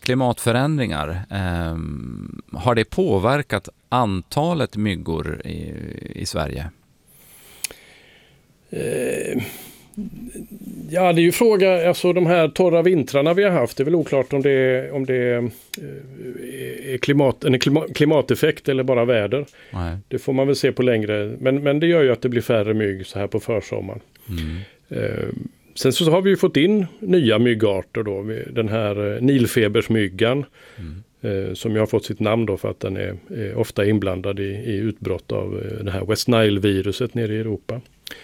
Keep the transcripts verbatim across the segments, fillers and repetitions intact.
klimatförändringar, eh, har det påverkat antalet myggor i, i Sverige? Eh, ja, det är ju fråga, alltså de här torra vintrarna vi har haft, det är väl oklart om det är, om det är, är klimat, en klimat, klimateffekt eller bara väder. Nej. Det får man väl se på längre, men, men det gör ju att det blir färre mygg så här på försommaren. Mm. Eh, sen så har vi ju fått in nya myggarter då, den här nilfebersmyggan. Mm. Som ju har fått sitt namn då för att den är, är ofta inblandad i, i utbrott av det här West Nile-viruset nere i Europa.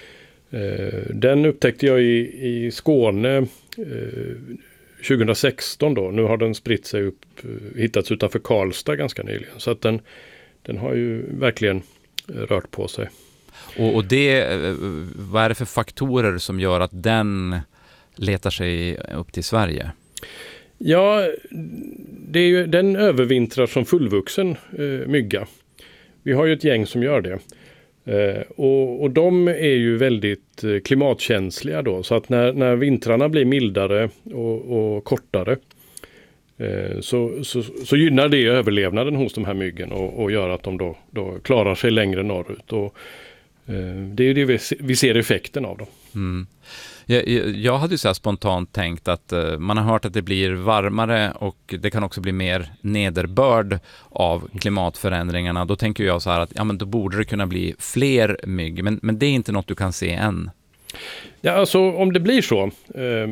Den upptäckte jag i, i Skåne eh, tjugohundrasexton då. Nu har den spritt sig upp, hittats utanför Karlstad ganska nyligen. Så att den, den har ju verkligen rört på sig. Och, och det, vad är det för faktorer som gör att den letar sig upp till Sverige? Ja, det är ju, den övervintrar som fullvuxen eh, mygga. Vi har ju ett gäng som gör det. Eh, och, och de är ju väldigt eh, klimatkänsliga då. Så att när, när vintrarna blir mildare och, och kortare eh, så, så, så gynnar det överlevnaden hos de här myggen och, och gör att de då, då klarar sig längre norrut. Och, eh, det är ju det vi, vi ser effekten av dem. Mm. Jag, jag hade ju så här spontant tänkt att uh, man har hört att det blir varmare och det kan också bli mer nederbörd av klimatförändringarna. Då tänker jag så här att ja, men då borde det kunna bli fler mygg. Men, men det är inte något du kan se än. Ja, alltså om det blir så eh,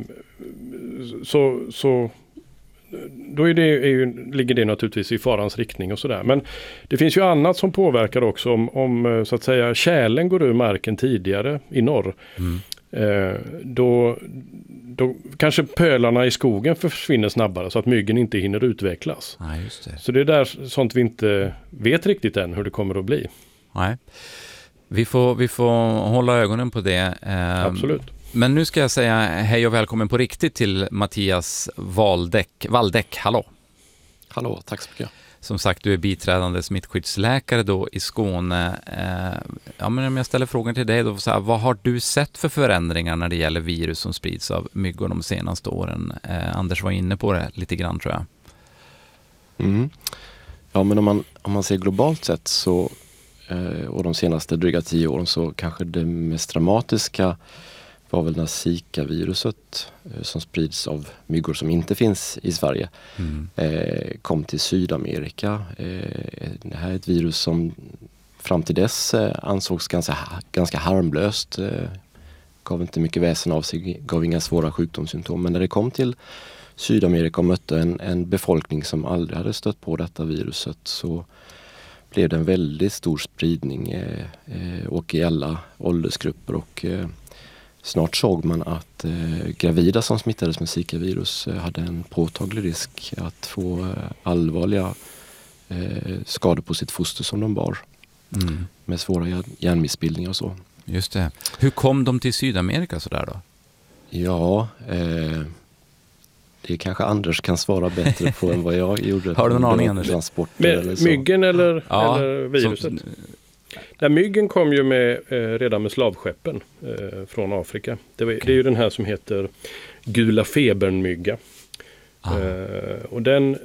så, så då är det, är ju, ligger det naturligtvis i farans riktning och sådär. Men det finns ju annat som påverkar också om, om så att säga tjälen går ur marken tidigare i norr. Mm. Eh, då, då kanske pölarna i skogen försvinner snabbare så att myggen inte hinner utvecklas. Ja, just det. Så det är där sånt vi inte vet riktigt än hur det kommer att bli. Nej. Vi får, vi får hålla ögonen på det. Eh, Absolut. Men nu ska jag säga hej och välkommen på riktigt till Mattias Waldeck. Waldeck, hallå. Hallå, tack så mycket. Som sagt, du är biträdande smittskyddsläkare då i Skåne. Eh, ja, men om jag ställer frågan till dig då, så här, vad har du sett för förändringar när det gäller virus som sprids av myggor de senaste åren? Eh, Anders var inne på det lite grann, tror jag. Mm. Ja, men om man, om man ser globalt sett så eh, och de senaste dryga tio åren så kanske det mest dramatiska var väl när Zika-viruset eh, som sprids av myggor som inte finns i Sverige mm. eh, kom till Sydamerika. Eh, det här är ett virus som fram till dess eh, ansågs ganska, ganska harmlöst. Eh, gav inte mycket väsen av sig, gav inga svåra sjukdomssymptom. Men när det kom till Sydamerika och mötte en, en befolkning som aldrig hade stött på detta viruset så blev det en väldigt stor spridning eh, eh, och i alla åldersgrupper och eh, snart såg man att eh, gravida som smittades med Zika-virus eh, hade en påtaglig risk att få eh, allvarliga eh, skador på sitt foster som de bar. Mm. Med svåra hjärnmissbildningar och så. Just det. Hur kom de till Sydamerika så där då? Ja, eh, det kanske Anders kan svara bättre på än vad jag gjorde. Har du någon aning, Anders? Med eller så. Myggen eller, ja, eller viruset? Så, Nej, myggen kom ju med, eh, redan med slavskeppen eh, från Afrika. Det, var, okay. det är ju den här som heter gula febernmygga. Eh, och den,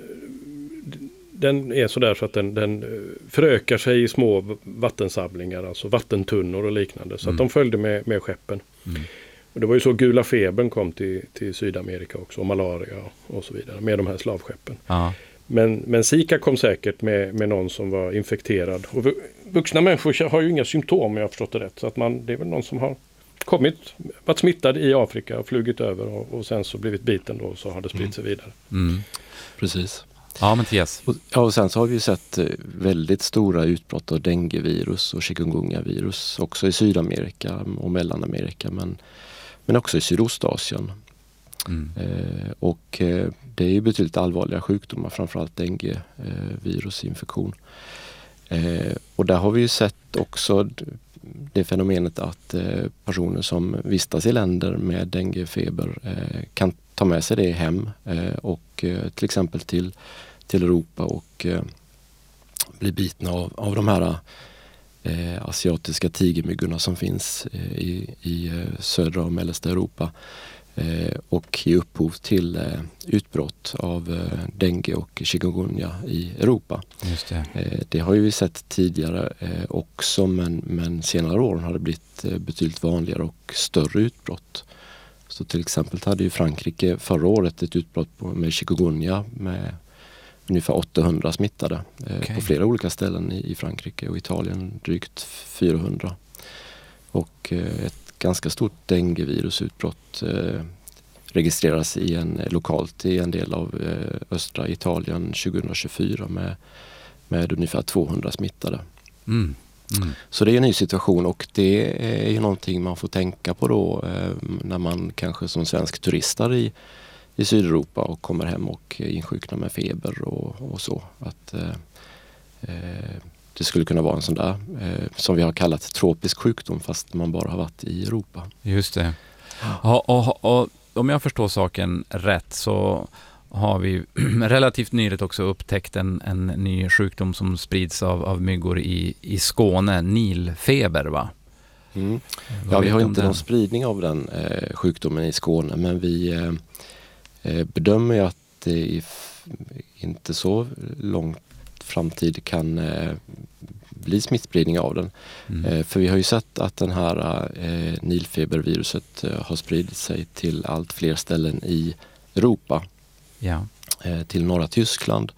den är sådär så att den, den förökar sig i små vattensamlingar, alltså vattentunnor och liknande. Så mm. att de följde med, med skeppen. Mm. Och det var ju så gula febern kom till, till Sydamerika också, och malaria och, och så vidare, med de här slavskeppen. Ja. Men, men Zika kom säkert med, med någon som var infekterad. Och vuxna människor har ju inga symptom, om jag har förstått det rätt. Så att man, det är väl någon som har kommit, varit smittad i Afrika och flugit över och, och sen så blivit biten då och så har det spritt sig vidare. Mm. Precis. Ja, Mattias. Och, ja, och sen så har vi ju sett väldigt stora utbrott av denguevirus och chikungunya-virus också i Sydamerika och Mellanamerika, men, men också i Sydostasien. Mm. Eh, och eh, det är ju betydligt allvarliga sjukdomar, framförallt dengue-virusinfektion. Eh, och där har vi ju sett också det fenomenet att eh, personer som vistas i länder med denguefeber eh, kan ta med sig det hem eh, och eh, till exempel till, till Europa och eh, bli bitna av, av de här eh, asiatiska tigermyggorna som finns eh, i, i södra och mellersta Europa. eh, och ge upphov till eh, utbrott av eh, dengue och chikungunya i Europa. Just det. Eh, det har ju vi sett tidigare eh, också, men, men senare åren har det blivit eh, betydligt vanligare och större utbrott. Så till exempel hade ju Frankrike förra året ett utbrott på, med chikungunya med ungefär åttahundra smittade eh, Okay. på flera olika ställen i, i Frankrike, och Italien drygt fyrahundra. Och eh, ett ganska stort denguevirusutbrott eh, registreras i en, lokalt i en del av eh, östra Italien tjugohundratjugofyra med, med ungefär tvåhundra smittade. Mm. Mm. Så det är en ny situation, och det är ju någonting man får tänka på då eh, när man kanske som svensk turistar i, i Sydeuropa och kommer hem och insjuknar med feber och, och så. Att eh, eh, det skulle kunna vara en sån där eh, som vi har kallat tropisk sjukdom, fast man bara har varit i Europa. Just det. Ja, och, och, och om jag förstår saken rätt så har vi relativt nyligt också upptäckt en, en ny sjukdom som sprids av, av myggor i, i Skåne, nilfeber, va? Mm. Ja, vi har inte någon spridning av den eh, sjukdomen i Skåne, men vi eh, bedömer ju att det i f- inte så långt framtid kan eh, bli smittspridning av den. Mm. Eh, för vi har ju sett att den här eh, nilfeberviruset eh, har spridit sig till allt fler ställen i Europa. Ja. Eh, till norra Tyskland.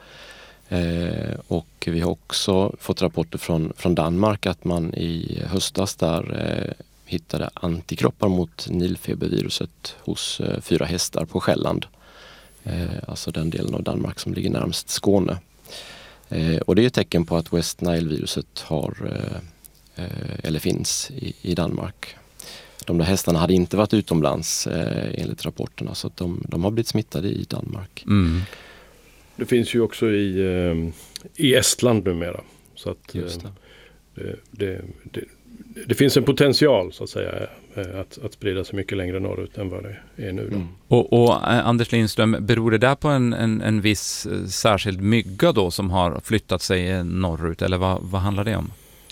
Eh, och vi har också fått rapporter från, från Danmark att man i höstas där eh, hittade antikroppar mot nilfeberviruset hos eh, fyra hästar på Själland. Eh, alltså den delen av Danmark som ligger närmast Skåne. Eh, och det är ett tecken på att West Nile-viruset har eh, eller finns i, i Danmark. De där hästarna hade inte varit utomlands eh, enligt rapporterna, så att de, de har blivit smittade i Danmark. Mm. Det finns ju också i, eh, i Estland numera. Så att, Just det. Det, det, det, det finns en potential så att säga eh, att, att sprida sig mycket längre norrut än vad det är nu. Då. Mm. Och, och eh, Anders Lindström, beror det där på en, en, en viss eh, särskild mygga då som har flyttat sig eh, norrut, eller vad, vad handlar det om?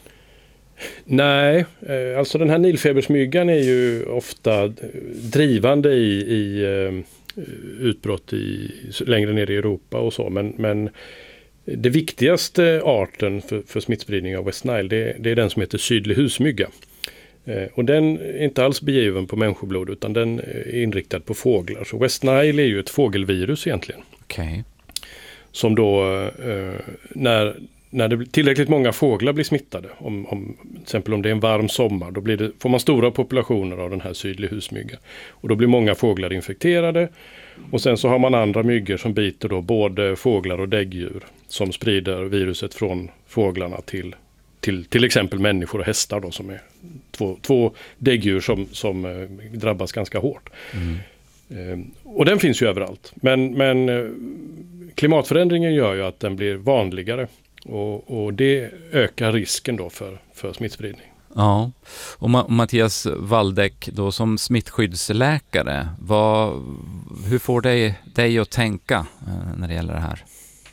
Nej, eh, alltså den här nilfebersmyggan är ju ofta drivande i, i eh, utbrott i, längre ner i Europa och så, men, men det viktigaste arten för, för smittspridning av West Nile det, det är den som heter sydlig husmygga. Eh, och den är inte alls begiven på människoblod, utan den är inriktad på fåglar. Så West Nile är ju ett fågelvirus egentligen. Okej. Okay. Som då eh, när När det blir tillräckligt många fåglar blir smittade, om, om, till exempel om det är en varm sommar, då blir det, får man stora populationer av den här sydlig husmygga. Och då blir många fåglar infekterade. Och sen så har man andra myggor som biter då både fåglar och däggdjur, som sprider viruset från fåglarna till till, till exempel människor och hästar då, som är två, två däggdjur som, som eh, drabbas ganska hårt. Mm. Eh, och den finns ju överallt. Men, men eh, klimatförändringen gör ju att den blir vanligare. Och, och det ökar risken då för, för smittspridning. Ja, och Ma- Mattias Waldeck då som smittskyddsläkare, vad, hur får dig, dig att tänka eh, när det gäller det här?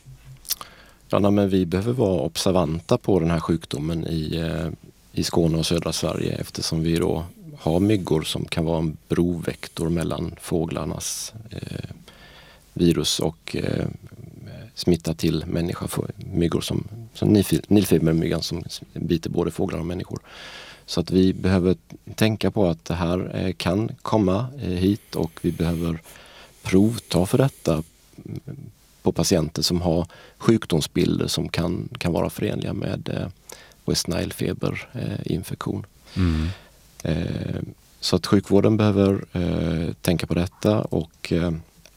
Ja, nej, men vi behöver vara observanta på den här sjukdomen i, eh, i Skåne och södra Sverige, eftersom vi då har myggor som kan vara en brovektor mellan fåglarnas eh, virus och eh, smitta till människa, myggor som, som nilfebermyggan som biter både fåglar och människor. Så att vi behöver tänka på att det här eh, kan komma eh, hit, och vi behöver provta för detta på patienter som har sjukdomsbilder som kan, kan vara förenliga med eh, West Nile-feberinfektion. Eh, mm. eh, så att sjukvården behöver eh, tänka på detta, och eh,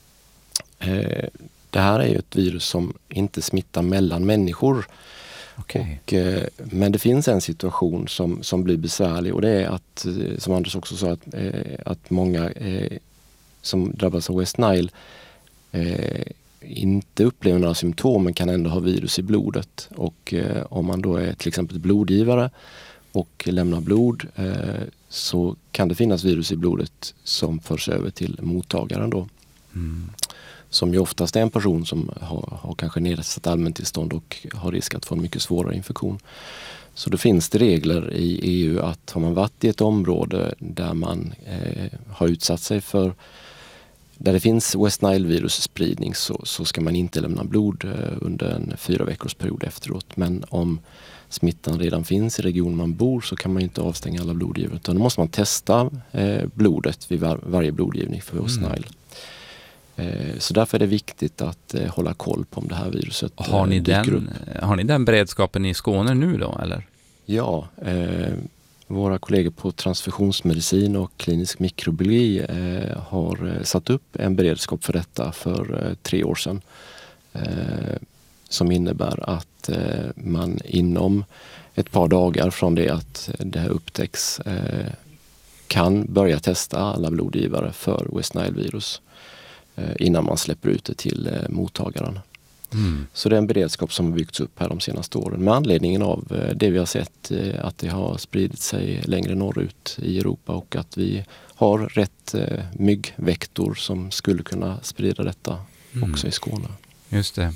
eh, det här är ju ett virus som inte smittar mellan människor. Okay. Och, eh, men det finns en situation som, som blir besvärlig, och det är att, som Anders också sa, att, eh, att många eh, som drabbas av West Nile eh, inte upplever några symptom, men kan ändå ha virus i blodet. Och eh, om man då är till exempel blodgivare och lämnar blod, eh, så kan det finnas virus i blodet som förs över till mottagaren då. Mm. som ju oftast är en person som har, har kanske nedsatt allmäntillstånd och har risk att få en mycket svårare infektion. Så då finns det regler i E U att har man varit i ett område där man eh, har utsatt sig för, där det finns West Nile-virusspridning, så, så ska man inte lämna blod eh, under en fyra veckors period efteråt. Men om smittan redan finns i regionen man bor så kan man inte avstänga alla blodgivare, utan då måste man testa eh, blodet vid var, varje blodgivning för West Nile. Mm. Så därför är det viktigt att eh, hålla koll på om det här viruset eh, har ni dyker den, upp. Har ni den beredskapen i Skåne nu då, eller? Ja, eh, våra kollegor på transfusionsmedicin och klinisk mikrobiologi eh, har eh, satt upp en beredskap för detta för eh, tre år sedan. Eh, som innebär att eh, man inom ett par dagar från det att det här upptäcks eh, kan börja testa alla blodgivare för West Nile-virus eh, innan man släpper ut det till eh, mottagaren. Mm. Så det är en beredskap som har byggts upp här de senaste åren med anledningen av eh, det vi har sett, eh, att det har spridit sig längre norrut i Europa och att vi har rätt eh, myggvektor som skulle kunna sprida detta mm. också i Skåne. Just det.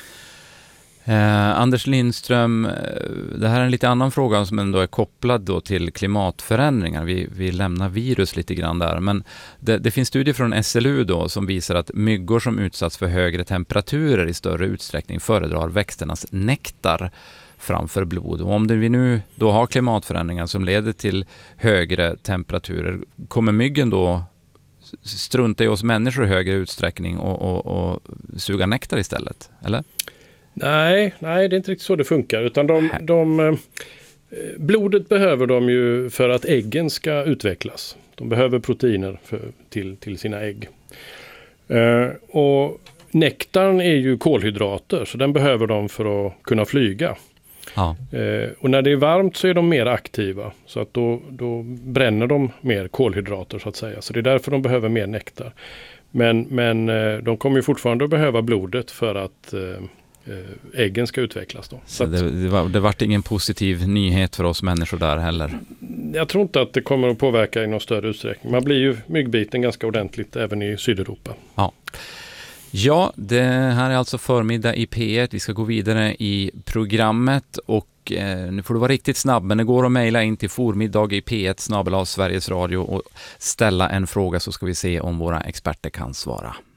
Eh, Anders Lindström, det här är en lite annan fråga som ändå är kopplad då till klimatförändringar. Vi, vi lämnar virus lite grann där, men det, det finns studier från S L U då som visar att myggor som utsatts för högre temperaturer i större utsträckning föredrar växternas nektar framför blod. Och om det vi nu då har klimatförändringar som leder till högre temperaturer, kommer myggen då strunta i oss människor i högre utsträckning och, och, och suga nektar istället, eller? Nej, nej, det är inte riktigt så det funkar. Utan de, de, eh, blodet behöver de ju för att äggen ska utvecklas. De behöver proteiner för, till, till sina ägg. Eh, och nektarn är ju kolhydrater, så den behöver de för att kunna flyga. Ja. Eh, och när det är varmt så är de mer aktiva. Så att då, då bränner de mer kolhydrater så att säga. Så det är därför de behöver mer nektar. Men, men eh, de kommer ju fortfarande att behöva blodet för att eh, äggen ska utvecklas då. Så, så det, det, var, det vart ingen positiv nyhet för oss människor där heller? Jag tror inte att det kommer att påverka i någon större utsträckning. Man blir ju myggbiten ganska ordentligt även i Sydeuropa. Ja. Ja, det här är alltså förmiddag i P ett. Vi ska gå vidare i programmet och eh, nu får du vara riktigt snabb, men det går att mejla in till formiddag i P ett snabel-a Sveriges Radio och ställa en fråga, så ska vi se om våra experter kan svara.